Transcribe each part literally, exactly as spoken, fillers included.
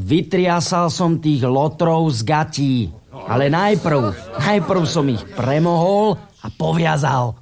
Vytriasal som tých lotrov z gatí. Ale najprv, najprv som ich premohol a poviazal.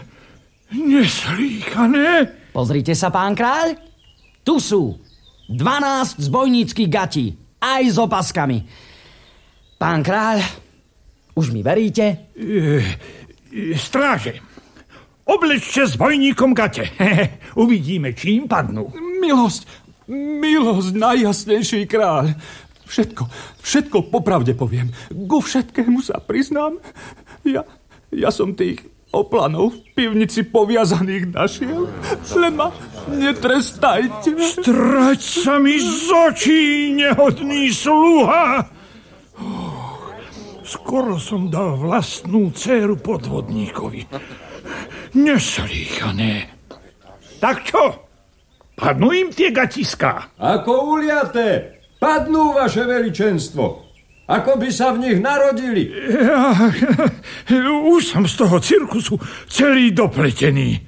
Neslýchané. Pozrite sa, pán kráľ. Tu sú dvanásť zbojníckych gatí, aj s opaskami. Pán kráľ, už mi veríte? E, stráže, oblečte zbojníkom gate. Uvidíme, čím padnú. Milosť, milosť, najjasnejší kráľ. Všetko, všetko popravde poviem. Ku všetkému sa priznám. Ja, ja som tých oplanov v pivnici poviazaných našiel. Len ma netrestajte. Strať sa mi z očí, nehodný sluha. Oh, skoro som dal vlastnú dcéru podvodníkovi. Neslýchané. Tak čo? Padnú im tie gatiská? Ako uliaté. Padnú, vaše veličenstvo. Ako by sa v nich narodili. Ja, už som z toho cirkusu celý dopletený. E,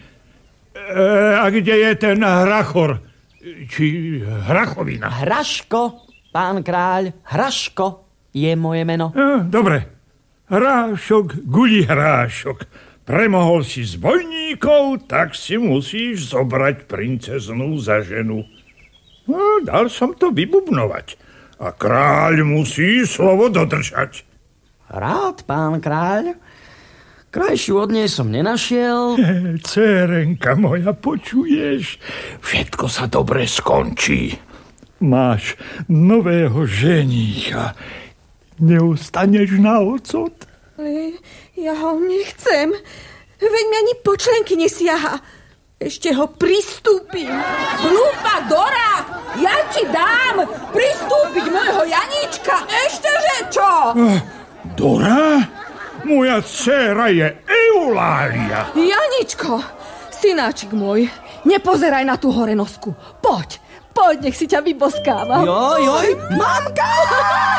a kde je ten hrachor? Či hrachovina? Hraško, pán kráľ, Hraško je moje meno. E, dobre. Hrášok, guli hrášok. Premohol si zbojníkov, tak si musíš zobrať princeznú za ženu. No, dal som to vybubnovať. A kráľ musí slovo dodržať. Rád, pán kráľ. Krajšiu od nej som nenašiel. Cérenka moja, počuješ? Všetko sa dobre skončí. Máš nového ženícha. Neustaneš na ocot? Ale ja ho nechcem. Veď mi ani po členky nesiaha. Ešte ho pristúpim. Hlúpa Dora, ja ti dám pristúpiť môjho Janíčka. Ešteže čo? Dora? Moja dcéra je Eulália. Janíčko, synáčik môj, nepozeraj na tú horenosku. Poď, poď, nech si ťa vyboskávam. Joj, joj, mamka!